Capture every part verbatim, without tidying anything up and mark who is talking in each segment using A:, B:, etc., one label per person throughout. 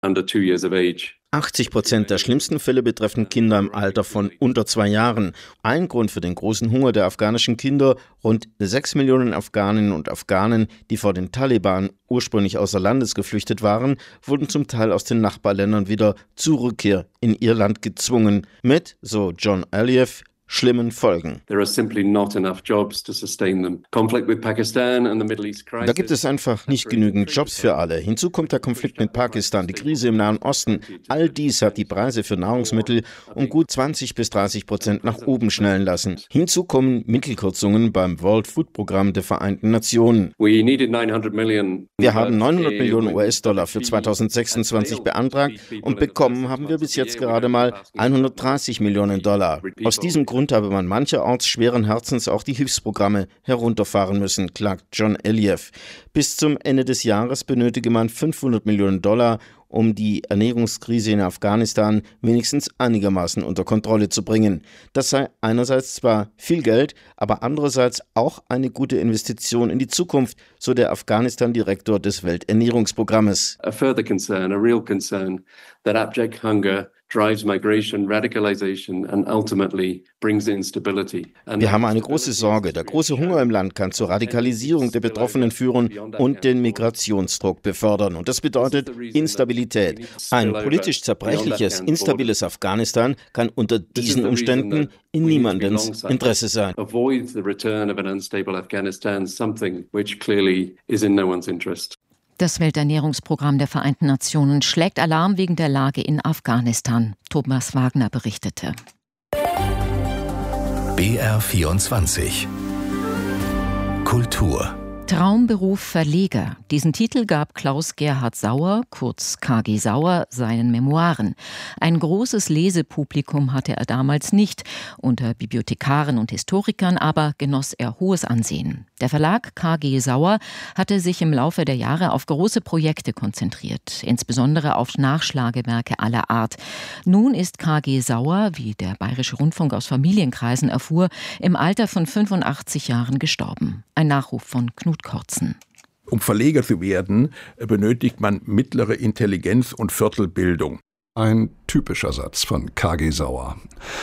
A: under two years of age.
B: achtzig Prozent der schlimmsten Fälle betreffen Kinder im Alter von unter zwei Jahren. Ein Grund für den großen Hunger der afghanischen Kinder: rund sechs Millionen Afghaninnen und Afghanen, die vor den Taliban ursprünglich außer Landes geflüchtet waren, wurden zum Teil aus den Nachbarländern wieder zur Rückkehr in ihr Land gezwungen. Mit, so John Aliyev, schlimmen Folgen. Da gibt es einfach nicht genügend Jobs für alle. Hinzu kommt der Konflikt mit Pakistan, die Krise im Nahen Osten. All dies hat die Preise für Nahrungsmittel um gut zwanzig bis dreißig Prozent nach oben schnellen lassen. Hinzu kommen Mittelkürzungen beim World Food Programm der Vereinten Nationen. Wir haben neunhundert Millionen U S-Dollar für zweitausendsechsundzwanzig beantragt und bekommen haben wir bis jetzt gerade mal hundertdreißig Millionen Dollar. Aus diesem Grund habe man mancherorts schweren Herzens auch die Hilfsprogramme herunterfahren müssen, klagt John Aliyev. Bis zum Ende des Jahres benötige man fünfhundert Millionen Dollar, um die Ernährungskrise in Afghanistan wenigstens einigermaßen unter Kontrolle zu bringen. Das sei einerseits zwar viel Geld, aber andererseits auch eine gute Investition in die Zukunft, so der Afghanistan-Direktor des Welternährungsprogrammes.
A: A further concern, a real concern, that abject hunger drives migration, radicalization and ultimately brings instability.
B: Wir haben eine große Sorge. Der große Hunger im Land kann zur Radikalisierung der Betroffenen führen und den Migrationsdruck befördern. Und das bedeutet Instabilität. Ein politisch zerbrechliches, instabiles Afghanistan kann unter diesen Umständen in niemandens Interesse sein.
A: Avoid the return of an unstable Afghanistan, something which clearly is in no one's interest.
C: Das Welternährungsprogramm der Vereinten Nationen schlägt Alarm wegen der Lage in Afghanistan. Thomas Wagner berichtete.
D: B R vierundzwanzig Kultur.
C: Traumberuf Verleger. Diesen Titel gab Klaus Gerhard Sauer, kurz K G Sauer, seinen Memoiren. Ein großes Lesepublikum hatte er damals nicht. Unter Bibliothekaren und Historikern aber genoss er hohes Ansehen. Der Verlag K G Sauer hatte sich im Laufe der Jahre auf große Projekte konzentriert, insbesondere auf Nachschlagewerke aller Art. Nun ist K G Sauer, wie der Bayerische Rundfunk aus Familienkreisen erfuhr, im Alter von fünfundachtzig Jahren gestorben. Ein Nachruf von Knut Kortzen.
E: Um Verleger zu werden, benötigt man mittlere Intelligenz und Viertelbildung.
F: Ein typischer Satz von K G Sauer.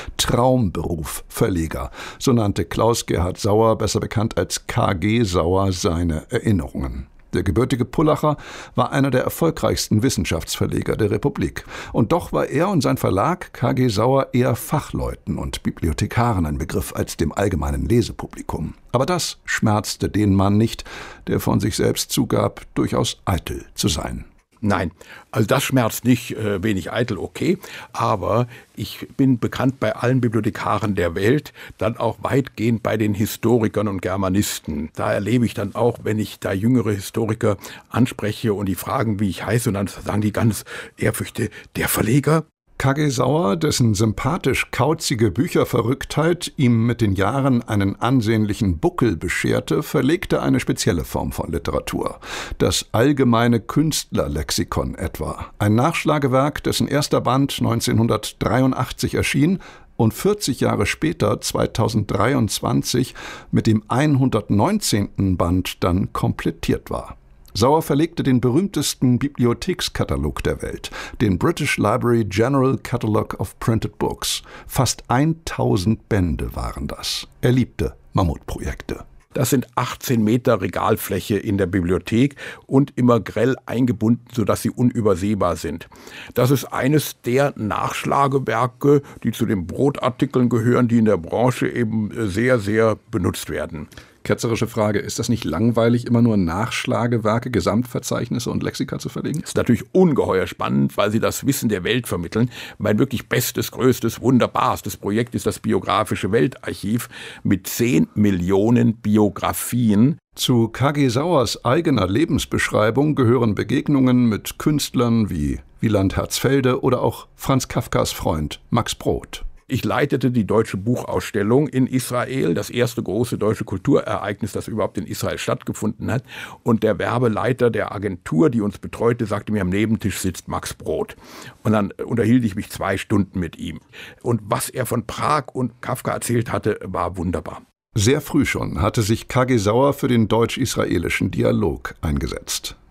F: Traumberuf Verleger, so nannte Klaus Gerhard Sauer, besser bekannt als K G Sauer, seine Erinnerungen. Der gebürtige Pullacher war einer der erfolgreichsten Wissenschaftsverleger der Republik. Und doch war er und sein Verlag K G Sauer eher Fachleuten und Bibliothekaren ein Begriff als dem allgemeinen Lesepublikum. Aber das schmerzte den Mann nicht, der von sich selbst zugab, durchaus eitel zu sein.
E: Nein, also das schmerzt nicht, äh, wenig eitel, okay, aber ich bin bekannt bei allen Bibliothekaren der Welt, dann auch weitgehend bei den Historikern und Germanisten. Da erlebe ich dann auch, wenn ich da jüngere Historiker anspreche und die fragen, wie ich heiße, und dann sagen die ganz ehrfürchtig, der Verleger?
F: K G Sauer, dessen sympathisch kauzige Bücherverrücktheit ihm mit den Jahren einen ansehnlichen Buckel bescherte, verlegte eine spezielle Form von Literatur. Das allgemeine Künstlerlexikon etwa. Ein Nachschlagewerk, dessen erster Band neunzehnhundertdreiundachtzig erschien und vierzig Jahre später, zweitausenddreiundzwanzig, mit dem hundertneunzehnten Band dann komplettiert war. Sauer verlegte den berühmtesten Bibliothekskatalog der Welt, den British Library General Catalogue of Printed Books. Fast tausend Bände waren das. Er liebte Mammutprojekte.
E: Das sind achtzehn Meter Regalfläche in der Bibliothek und immer grell eingebunden, sodass sie unübersehbar sind. Das ist eines der Nachschlagewerke, die zu den Brotartikeln gehören, die in der Branche eben sehr, sehr benutzt werden.
F: Ketzerische Frage, ist das nicht langweilig, immer nur Nachschlagewerke, Gesamtverzeichnisse und Lexika zu verlegen?
E: Das ist natürlich ungeheuer spannend, weil sie das Wissen der Welt vermitteln. Mein wirklich bestes, größtes, wunderbarstes Projekt ist das Biografische Weltarchiv mit zehn Millionen Biografien.
F: Zu K G Sauers eigener Lebensbeschreibung gehören Begegnungen mit Künstlern wie Wieland Herzfelde oder auch Franz Kafkas Freund Max Brod.
E: Ich leitete die Deutsche Buchausstellung in Israel, das erste große deutsche Kulturereignis, das überhaupt in Israel stattgefunden hat. Und der Werbeleiter der Agentur, die uns betreute, sagte mir, am Nebentisch sitzt Max Brod. Und dann unterhielt ich mich zwei Stunden mit ihm. Und was er von Prag und Kafka erzählt hatte, war wunderbar.
F: Sehr früh schon hatte sich K G Sauer für den deutsch-israelischen Dialog eingesetzt.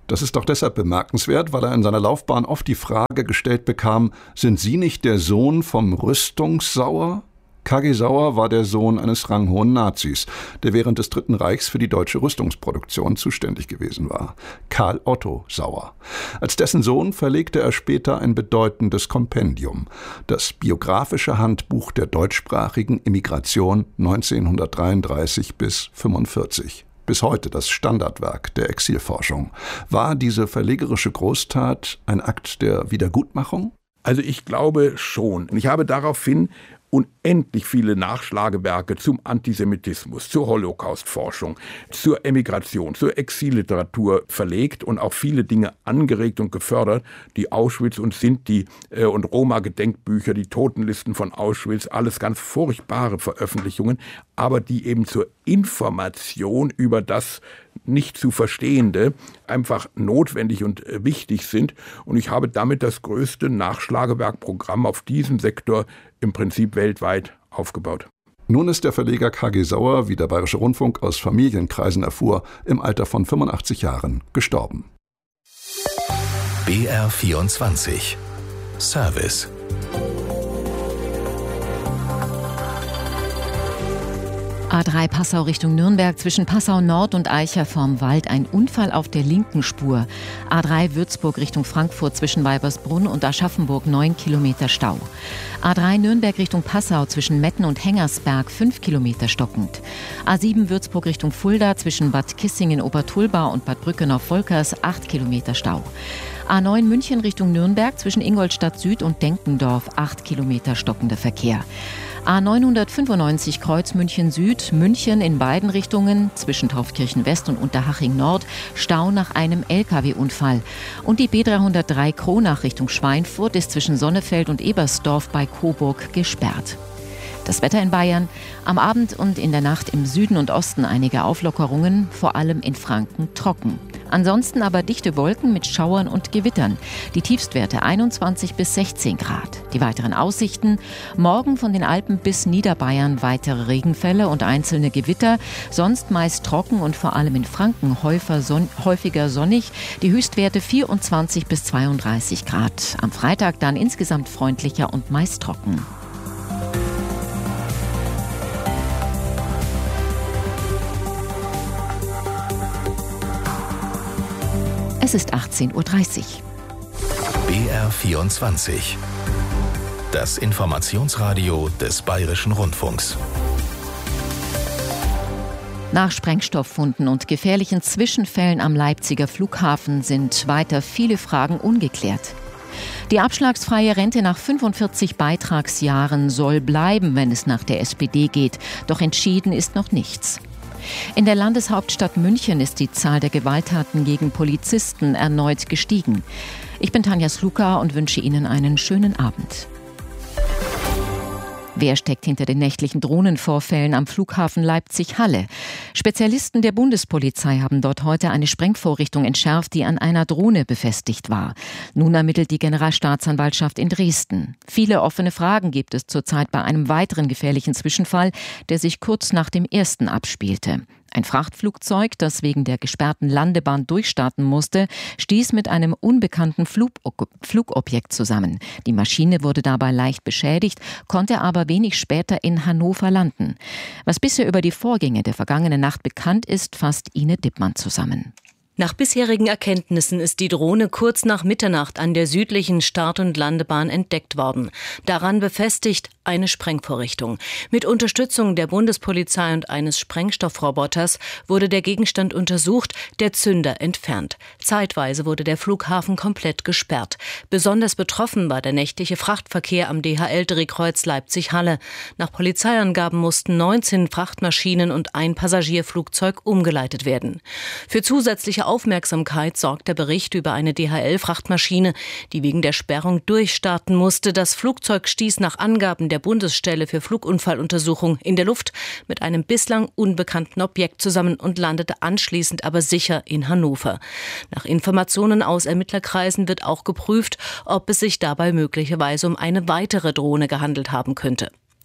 F: Das ist doch deshalb bemerkenswert, weil er in seiner Laufbahn oft die Frage gestellt bekam, sind Sie nicht der Sohn vom Rüstungssauer? K G Sauer war der Sohn eines ranghohen Nazis, der während des Dritten Reichs für die deutsche Rüstungsproduktion zuständig gewesen war. Karl Otto Sauer. Als dessen Sohn verlegte er später ein bedeutendes Kompendium, das biografische Handbuch der deutschsprachigen Emigration neunzehnhundertdreiunddreißig bis fünfundvierzig. Bis heute das Standardwerk der Exilforschung. War diese verlegerische Großtat ein Akt der Wiedergutmachung?
E: Also ich glaube schon. Und ich habe daraufhin unendlich viele Nachschlagewerke zum Antisemitismus, zur Holocaustforschung, zur Emigration, zur Exilliteratur verlegt und auch viele Dinge angeregt und gefördert, die Auschwitz und Sinti äh, und Roma-Gedenkbücher, die Totenlisten von Auschwitz, alles ganz furchtbare Veröffentlichungen, aber die eben zur Information über das nicht zu Verstehende einfach notwendig und wichtig sind. Und ich habe damit das größte Nachschlagewerkprogramm auf diesem Sektor im Prinzip weltweit aufgebaut.
F: Nun ist der Verleger K G Sauer, wie der Bayerische Rundfunk aus Familienkreisen erfuhr, im Alter von fünfundachtzig Jahren gestorben.
D: B R vierundzwanzig Service.
C: A drei Passau Richtung Nürnberg, zwischen Passau Nord und Eicher vorm Wald ein Unfall auf der linken Spur. A drei Würzburg Richtung Frankfurt, zwischen Weibersbrunn und Aschaffenburg neun Kilometer Stau. A drei Nürnberg Richtung Passau, zwischen Metten und Hengersberg fünf Kilometer stockend. A sieben Würzburg Richtung Fulda, zwischen Bad Kissingen-Obertulba und Bad Brückenau-Volkers acht Kilometer Stau. A neun München Richtung Nürnberg, zwischen Ingolstadt Süd und Denkendorf acht Kilometer stockender Verkehr. A neunhundertfünfundneunzig Kreuz München Süd, München in beiden Richtungen, zwischen Taufkirchen West und Unterhaching Nord, Stau nach einem L K W-Unfall. Und die B dreihundertdrei Kronach Richtung Schweinfurt ist zwischen Sonnefeld und Ebersdorf bei Coburg gesperrt. Das Wetter in Bayern: am Abend und in der Nacht im Süden und Osten einige Auflockerungen, vor allem in Franken trocken. Ansonsten aber dichte Wolken mit Schauern und Gewittern. Die Tiefstwerte einundzwanzig bis sechzehn Grad. Die weiteren Aussichten: morgen von den Alpen bis Niederbayern weitere Regenfälle und einzelne Gewitter. Sonst meist trocken und vor allem in Franken häufiger, son- häufiger sonnig. Die Höchstwerte vierundzwanzig bis zweiunddreißig Grad. Am Freitag dann insgesamt freundlicher und meist trocken. Es ist achtzehn Uhr dreißig.
D: B R vierundzwanzig. Das Informationsradio des Bayerischen Rundfunks.
C: Nach Sprengstofffunden und gefährlichen Zwischenfällen am Leipziger Flughafen sind weiter viele Fragen ungeklärt. Die abschlagsfreie Rente nach fünfundvierzig Beitragsjahren soll bleiben, wenn es nach der S P D geht. Doch entschieden ist noch nichts. In der Landeshauptstadt München ist die Zahl der Gewalttaten gegen Polizisten erneut gestiegen. Ich bin Tanja Sluka und wünsche Ihnen einen schönen Abend. Wer steckt hinter den nächtlichen Drohnenvorfällen am Flughafen Leipzig-Halle? Spezialisten der Bundespolizei haben dort heute eine Sprengvorrichtung entschärft, die an einer Drohne befestigt war. Nun ermittelt die Generalstaatsanwaltschaft in Dresden. Viele offene Fragen gibt es zurzeit bei einem weiteren gefährlichen Zwischenfall, der sich kurz nach dem ersten abspielte. Ein Frachtflugzeug, das wegen der gesperrten Landebahn durchstarten musste, stieß mit einem unbekannten Flug- Flugobjekt zusammen. Die Maschine wurde dabei leicht beschädigt, konnte aber wenig später in Hannover landen. Was bisher über die Vorgänge der vergangenen Nacht bekannt ist, fasst Ine Dippmann zusammen.
G: Nach bisherigen Erkenntnissen ist die Drohne kurz nach Mitternacht an der südlichen Start- und Landebahn entdeckt worden. Daran befestigt eine Sprengvorrichtung. Mit Unterstützung der Bundespolizei und eines Sprengstoffroboters wurde der Gegenstand untersucht, der Zünder entfernt. Zeitweise wurde der Flughafen komplett gesperrt. Besonders betroffen war der nächtliche Frachtverkehr am D H L-Drehkreuz Leipzig-Halle. Nach Polizeiangaben mussten neunzehn Frachtmaschinen und ein Passagierflugzeug umgeleitet werden. Für zusätzliche Aufmerksamkeit sorgt der Bericht über eine D H L-Frachtmaschine, die wegen der Sperrung durchstarten musste. Das Flugzeug stieß nach Angaben der Bundesstelle für Flugunfalluntersuchung in der Luft mit einem bislang unbekannten Objekt zusammen und landete anschließend aber sicher in Hannover. Nach Informationen aus Ermittlerkreisen wird auch geprüft, ob es sich dabei möglicherweise um eine weitere Drohne gehandelt haben könnte.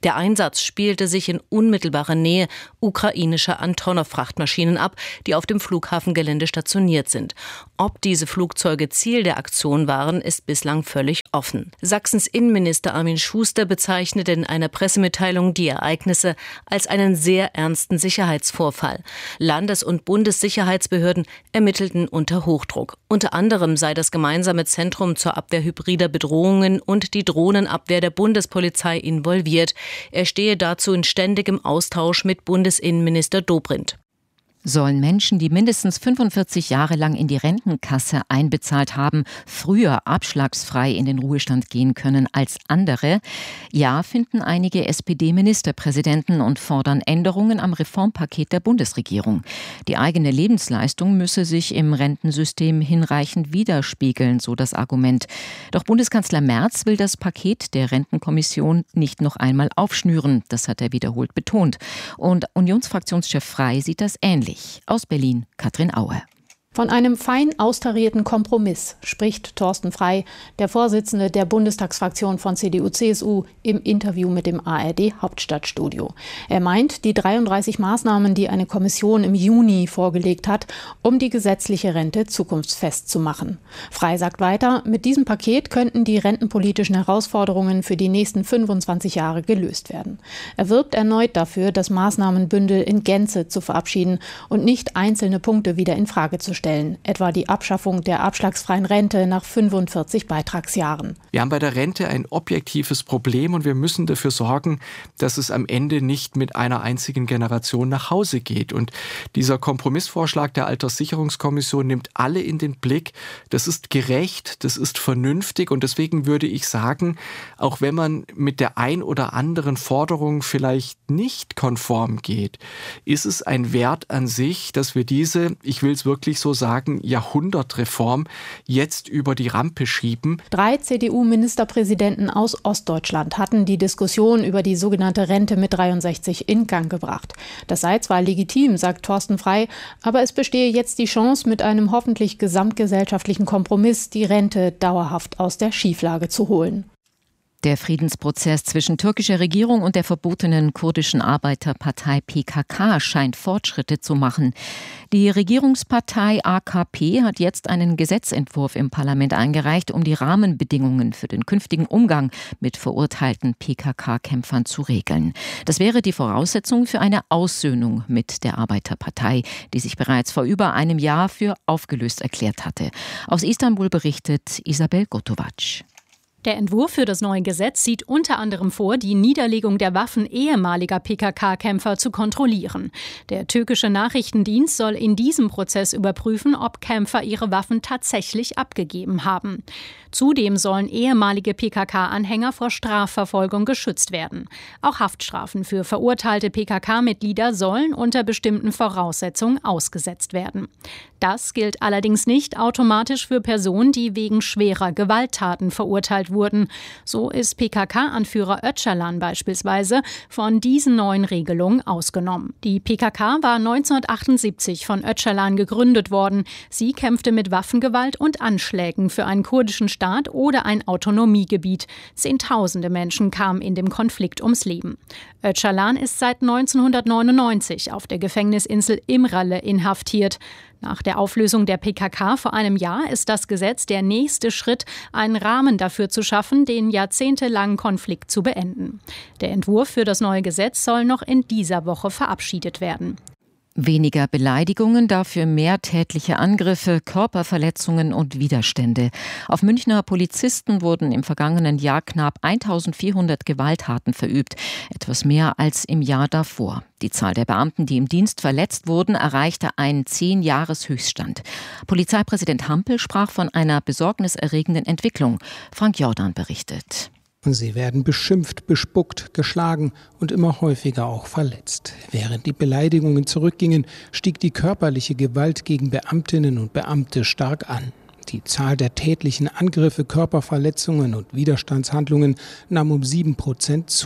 G: Der Einsatz spielte sich in unmittelbarer Nähe ukrainischer Antonov-Frachtmaschinen ab, die auf dem Flughafengelände stationiert sind. Ob diese Flugzeuge Ziel der Aktion waren, ist bislang völlig offen. Sachsens Innenminister Armin Schuster bezeichnete in einer Pressemitteilung die Ereignisse als einen sehr ernsten Sicherheitsvorfall. Landes- und Bundessicherheitsbehörden ermittelten unter Hochdruck. Unter anderem sei das gemeinsame Zentrum zur Abwehr hybrider Bedrohungen und die Drohnenabwehr der Bundespolizei involviert. Er stehe dazu in ständigem Austausch mit Bundesinnenminister Dobrindt.
C: Sollen Menschen, die mindestens fünfundvierzig Jahre lang in die Rentenkasse einbezahlt haben, früher abschlagsfrei in den Ruhestand gehen können als andere? Ja, finden einige S P D-Ministerpräsidenten und fordern Änderungen am Reformpaket der Bundesregierung. Die eigene Lebensleistung müsse sich im Rentensystem hinreichend widerspiegeln, so das Argument. Doch Bundeskanzler Merz will das Paket der Rentenkommission nicht noch einmal aufschnüren. Das hat er wiederholt betont. Und Unionsfraktionschef Frey sieht das ähnlich. Aus Berlin, Katrin Aue.
H: Von einem fein austarierten Kompromiss spricht Thorsten Frey, der Vorsitzende der Bundestagsfraktion von C D U C S U, im Interview mit dem A R D-Hauptstadtstudio. Er meint, die dreiunddreißig Maßnahmen, die eine Kommission im Juni vorgelegt hat, um die gesetzliche Rente zukunftsfest zu machen. Frey sagt weiter, mit diesem Paket könnten die rentenpolitischen Herausforderungen für die nächsten fünfundzwanzig Jahre gelöst werden. Er wirbt erneut dafür, das Maßnahmenbündel in Gänze zu verabschieden und nicht einzelne Punkte wieder in Frage zu stellen. Stellen, etwa die Abschaffung der abschlagsfreien Rente nach fünfundvierzig Beitragsjahren.
I: Wir haben bei der Rente ein objektives Problem und wir müssen dafür sorgen, dass es am Ende nicht mit einer einzigen Generation nach Hause geht. Und dieser Kompromissvorschlag der Alterssicherungskommission nimmt alle in den Blick. Das ist gerecht, das ist vernünftig und deswegen würde ich sagen, auch wenn man mit der ein oder anderen Forderung vielleicht nicht konform geht, ist es ein Wert an sich, dass wir diese, ich will es wirklich so sagen, Jahrhundertreform jetzt über die Rampe schieben.
H: Drei C D U-Ministerpräsidenten aus Ostdeutschland hatten die Diskussion über die sogenannte Rente mit dreiundsechzig in Gang gebracht. Das sei zwar legitim, sagt Thorsten Frey, aber es bestehe jetzt die Chance, mit einem hoffentlich gesamtgesellschaftlichen Kompromiss die Rente dauerhaft aus der Schieflage zu holen.
C: Der Friedensprozess zwischen türkischer Regierung und der verbotenen kurdischen Arbeiterpartei P K K scheint Fortschritte zu machen. Die Regierungspartei A K P hat jetzt einen Gesetzentwurf im Parlament eingereicht, um die Rahmenbedingungen für den künftigen Umgang mit verurteilten P K K-Kämpfern zu regeln. Das wäre die Voraussetzung für eine Aussöhnung mit der Arbeiterpartei, die sich bereits vor über einem Jahr für aufgelöst erklärt hatte. Aus Istanbul berichtet Isabel Gotovac.
J: Der Entwurf für das neue Gesetz sieht unter anderem vor, die Niederlegung der Waffen ehemaliger P K K-Kämpfer zu kontrollieren. Der türkische Nachrichtendienst soll in diesem Prozess überprüfen, ob Kämpfer ihre Waffen tatsächlich abgegeben haben. Zudem sollen ehemalige P K K-Anhänger vor Strafverfolgung geschützt werden. Auch Haftstrafen für verurteilte P K K-Mitglieder sollen unter bestimmten Voraussetzungen ausgesetzt werden. Das gilt allerdings nicht automatisch für Personen, die wegen schwerer Gewalttaten verurteilt wurden. So ist P K K-Anführer Öcalan beispielsweise von diesen neuen Regelungen ausgenommen. Die P K K war neunzehnhundertachtundsiebzig von Öcalan gegründet worden. Sie kämpfte mit Waffengewalt und Anschlägen für einen kurdischen Staat oder ein Autonomiegebiet. Zehntausende Menschen kamen in dem Konflikt ums Leben. Öcalan ist seit neunzehnhundertneunundneunzig auf der Gefängnisinsel İmralı inhaftiert. Nach der Auflösung der P K K vor einem Jahr ist das Gesetz der nächste Schritt, einen Rahmen dafür zu schaffen, den jahrzehntelangen Konflikt zu beenden. Der Entwurf für das neue Gesetz soll noch in dieser Woche verabschiedet werden.
C: Weniger Beleidigungen, dafür mehr tätliche Angriffe, Körperverletzungen und Widerstände. Auf Münchner Polizisten wurden im vergangenen Jahr knapp eintausendvierhundert Gewalttaten verübt, etwas mehr als im Jahr davor. Die Zahl der Beamten, die im Dienst verletzt wurden, erreichte einen Zehn-Jahres-Höchststand. Polizeipräsident Hampel sprach von einer besorgniserregenden Entwicklung. Frank Jordan berichtet.
K: Sie werden beschimpft, bespuckt, geschlagen und immer häufiger auch verletzt. Während die Beleidigungen zurückgingen, stieg die körperliche Gewalt gegen Beamtinnen und Beamte stark an. Die Zahl der tätlichen Angriffe, Körperverletzungen und Widerstandshandlungen nahm um sieben Prozent zu.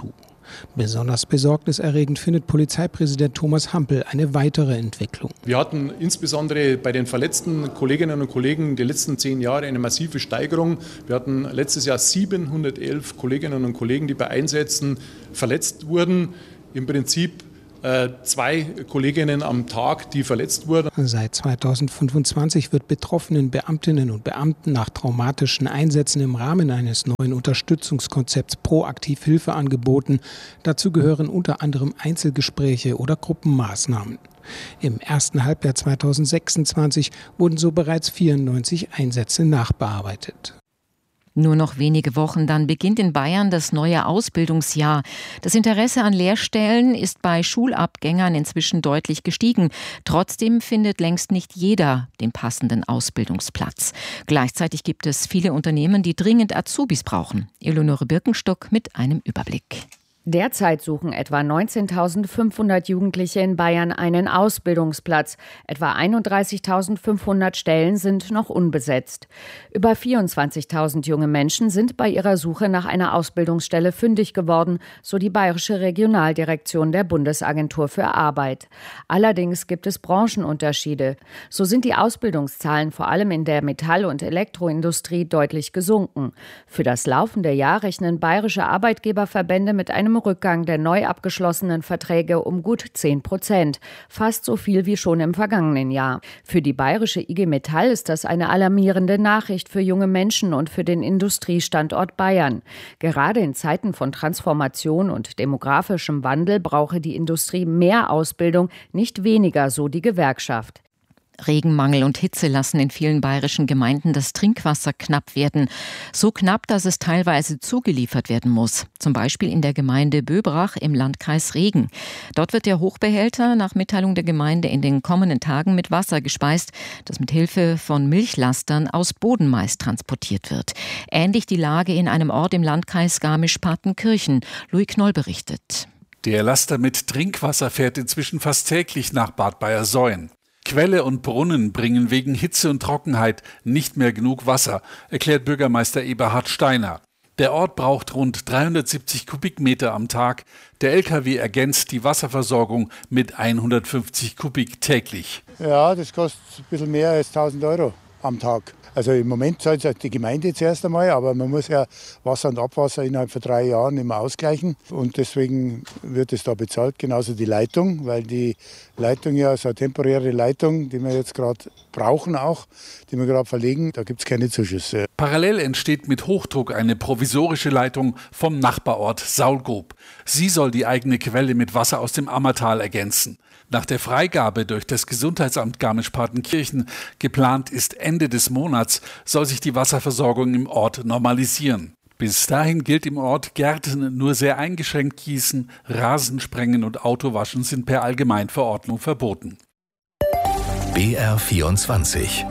K: Besonders besorgniserregend findet Polizeipräsident Thomas Hampel eine weitere Entwicklung.
L: Wir hatten insbesondere bei den verletzten Kolleginnen und Kollegen die letzten zehn Jahre eine massive Steigerung. Wir hatten letztes Jahr siebenhundertelf Kolleginnen und Kollegen, die bei Einsätzen verletzt wurden. Im Prinzip zwei Kolleginnen am Tag, die verletzt wurden.
K: Seit zweitausendfünfundzwanzig wird betroffenen Beamtinnen und Beamten nach traumatischen Einsätzen im Rahmen eines neuen Unterstützungskonzepts proaktiv Hilfe angeboten. Dazu gehören unter anderem Einzelgespräche oder Gruppenmaßnahmen. Im ersten Halbjahr zweitausendsechsundzwanzig wurden so bereits vierundneunzig Einsätze nachbearbeitet.
C: Nur noch wenige Wochen, dann beginnt in Bayern das neue Ausbildungsjahr. Das Interesse an Lehrstellen ist bei Schulabgängern inzwischen deutlich gestiegen. Trotzdem findet längst nicht jeder den passenden Ausbildungsplatz. Gleichzeitig gibt es viele Unternehmen, die dringend Azubis brauchen. Eleonore Birkenstock mit einem Überblick.
M: Derzeit suchen etwa neunzehntausendfünfhundert Jugendliche in Bayern einen Ausbildungsplatz. Etwa einunddreißigtausendfünfhundert Stellen sind noch unbesetzt. Über vierundzwanzigtausend junge Menschen sind bei ihrer Suche nach einer Ausbildungsstelle fündig geworden, so die Bayerische Regionaldirektion der Bundesagentur für Arbeit. Allerdings gibt es Branchenunterschiede. So sind die Ausbildungszahlen vor allem in der Metall- und Elektroindustrie deutlich gesunken. Für das laufende Jahr rechnen bayerische Arbeitgeberverbände mit einem Rückgang der neu abgeschlossenen Verträge um gut zehn Prozent, fast so viel wie schon im vergangenen Jahr. Für die bayerische I G Metall ist das eine alarmierende Nachricht für junge Menschen und für den Industriestandort Bayern. Gerade in Zeiten von Transformation und demografischem Wandel brauche die Industrie mehr Ausbildung, nicht weniger, so die Gewerkschaft.
C: Regenmangel und Hitze lassen in vielen bayerischen Gemeinden das Trinkwasser knapp werden. So knapp, dass es teilweise zugeliefert werden muss. Zum Beispiel in der Gemeinde Böbrach im Landkreis Regen. Dort wird der Hochbehälter nach Mitteilung der Gemeinde in den kommenden Tagen mit Wasser gespeist, das mit Hilfe von Milchlastern aus Bodenmais transportiert wird. Ähnlich die Lage in einem Ort im Landkreis Garmisch-Partenkirchen. Louis Knoll berichtet.
N: Der Laster mit Trinkwasser fährt inzwischen fast täglich nach Bad Bayersoien. Quelle und Brunnen bringen wegen Hitze und Trockenheit nicht mehr genug Wasser, erklärt Bürgermeister Eberhard Steiner. Der Ort braucht rund dreihundertsiebzig Kubikmeter am Tag. Der L K W ergänzt die Wasserversorgung mit hundertfünfzig Kubik täglich.
O: Ja, das kostet ein bisschen mehr als tausend Euro am Tag. Also im Moment zahlt es die Gemeinde zuerst einmal, aber man muss ja Wasser und Abwasser innerhalb von drei Jahren immer ausgleichen. Und deswegen wird es da bezahlt, genauso die Leitung, weil die Leitung ja so eine temporäre Leitung, die wir jetzt gerade brauchen auch, die wir gerade verlegen, da gibt es keine Zuschüsse.
N: Parallel entsteht mit Hochdruck eine provisorische Leitung vom Nachbarort Saulgrub. Sie soll die eigene Quelle mit Wasser aus dem Ammertal ergänzen. Nach der Freigabe durch das Gesundheitsamt Garmisch-Partenkirchen, geplant ist Ende des Monats, soll sich die Wasserversorgung im Ort normalisieren. Bis dahin gilt im Ort, Gärten nur sehr eingeschränkt gießen, Rasen sprengen und Autowaschen sind per Allgemeinverordnung verboten.
D: B R vierundzwanzig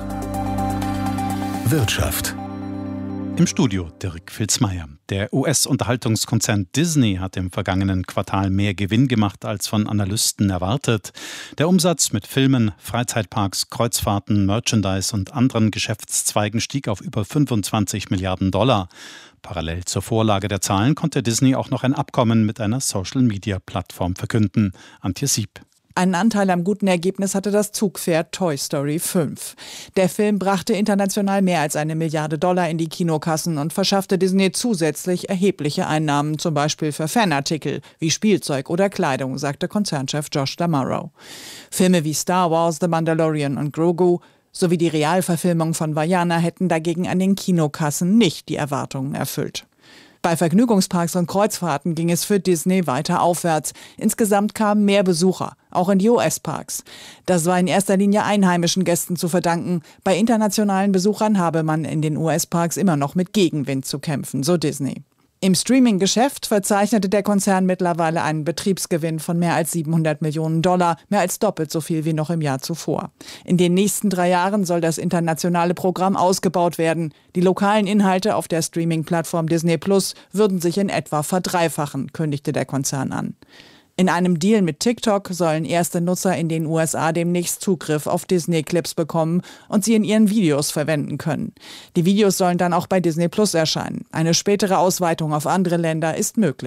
D: Wirtschaft.
P: Im Studio Dirk Filzmeier. Der U S-Unterhaltungskonzern Disney hat im vergangenen Quartal mehr Gewinn gemacht als von Analysten erwartet. Der Umsatz mit Filmen, Freizeitparks, Kreuzfahrten, Merchandise und anderen Geschäftszweigen stieg auf über fünfundzwanzig Milliarden Dollar. Parallel zur Vorlage der Zahlen konnte Disney auch noch ein Abkommen mit einer Social-Media-Plattform verkünden. Antje Sieb.
Q: Einen Anteil am guten Ergebnis hatte das Zugpferd Toy Story fünf. Der Film brachte international mehr als eine Milliarde Dollar in die Kinokassen und verschaffte Disney zusätzlich erhebliche Einnahmen, zum Beispiel für Fanartikel wie Spielzeug oder Kleidung, sagte Konzernchef Josh D'Amaro. Filme wie Star Wars, The Mandalorian und Grogu sowie die Realverfilmung von Vaiana hätten dagegen an den Kinokassen nicht die Erwartungen erfüllt. Bei Vergnügungsparks und Kreuzfahrten ging es für Disney weiter aufwärts. Insgesamt kamen mehr Besucher, auch in die U S-Parks. Das war in erster Linie einheimischen Gästen zu verdanken. Bei internationalen Besuchern habe man in den U S-Parks immer noch mit Gegenwind zu kämpfen, so Disney. Im Streaming-Geschäft verzeichnete der Konzern mittlerweile einen Betriebsgewinn von mehr als siebenhundert Millionen Dollar, mehr als doppelt so viel wie noch im Jahr zuvor. In den nächsten drei Jahren soll das internationale Programm ausgebaut werden. Die lokalen Inhalte auf der Streaming-Plattform Disney Plus würden sich in etwa verdreifachen, kündigte der Konzern an. In einem Deal mit TikTok sollen erste Nutzer in den U S A demnächst Zugriff auf Disney-Clips bekommen und sie in ihren Videos verwenden können. Die Videos sollen dann auch bei Disney Plus erscheinen. Eine spätere Ausweitung auf andere Länder ist möglich.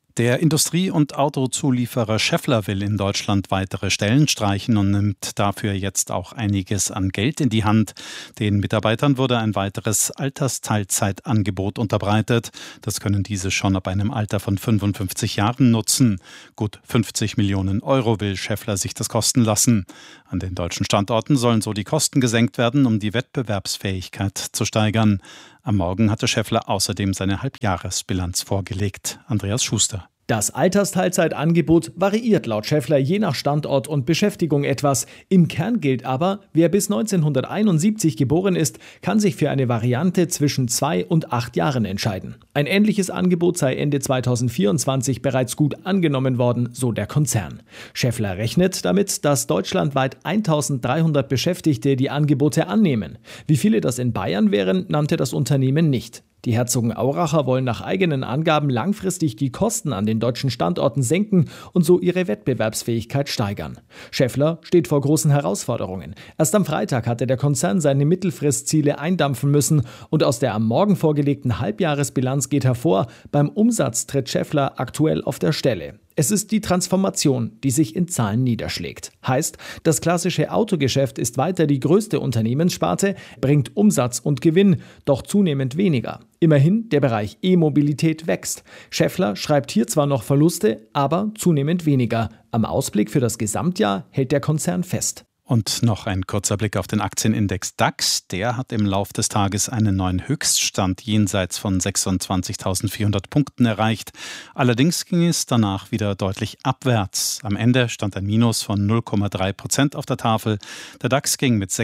P: Der Industrie- und Autozulieferer Schaeffler will in Deutschland weitere Stellen streichen und nimmt dafür jetzt auch einiges an Geld in die Hand. Den Mitarbeitern wurde ein weiteres Altersteilzeitangebot unterbreitet. Das können diese schon ab einem Alter von fünfundfünfzig Jahren nutzen. Gut fünfzig Millionen Euro will Schaeffler sich das kosten lassen. An den deutschen Standorten sollen so die Kosten gesenkt werden, um die Wettbewerbsfähigkeit zu steigern. Am Morgen hatte Schaeffler außerdem seine Halbjahresbilanz vorgelegt. Andreas Schuster.
R: Das Altersteilzeitangebot variiert laut Schaeffler je nach Standort und Beschäftigung etwas. Im Kern gilt aber, wer bis neunzehnhunderteinundsiebzig geboren ist, kann sich für eine Variante zwischen zwei und acht Jahren entscheiden. Ein ähnliches Angebot sei Ende zweitausendvierundzwanzig bereits gut angenommen worden, so der Konzern. Schaeffler rechnet damit, dass deutschlandweit eintausenddreihundert Beschäftigte die Angebote annehmen. Wie viele das in Bayern wären, nannte das Unternehmen nicht. Die Herzogenauracher wollen nach eigenen Angaben langfristig die Kosten an den deutschen Standorten senken und so ihre Wettbewerbsfähigkeit steigern. Schaeffler steht vor großen Herausforderungen. Erst am Freitag hatte der Konzern seine Mittelfristziele eindampfen müssen und aus der am Morgen vorgelegten Halbjahresbilanz geht hervor, beim Umsatz tritt Schaeffler aktuell auf der Stelle. Es ist die Transformation, die sich in Zahlen niederschlägt. Heißt, das klassische Autogeschäft ist weiter die größte Unternehmenssparte, bringt Umsatz und Gewinn, doch zunehmend weniger. Immerhin, der Bereich E-Mobilität wächst. Schaeffler schreibt hier zwar noch Verluste, aber zunehmend weniger. Am Ausblick für das Gesamtjahr hält der Konzern fest.
P: Und noch ein kurzer Blick auf den Aktienindex DAX. Der hat im Lauf des Tages einen neuen Höchststand jenseits von sechsundzwanzigtausendvierhundert Punkten erreicht. Allerdings ging es danach wieder deutlich abwärts. Am Ende stand ein Minus von null Komma drei Prozent auf der Tafel. Der DAX ging mit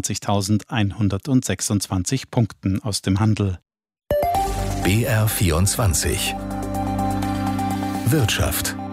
P: sechsundzwanzigtausendeinhundertsechsundzwanzig Punkten aus dem Handel.
D: B R vierundzwanzig Wirtschaft.